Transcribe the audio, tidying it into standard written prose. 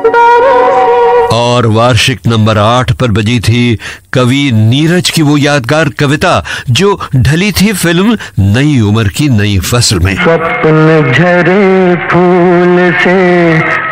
और वार्षिक नंबर 8 पर बजी थी कवि नीरज की वो यादगार कविता जो ढली थी फिल्म नई उम्र की नई फसल में। स्वप्न झरे फूल से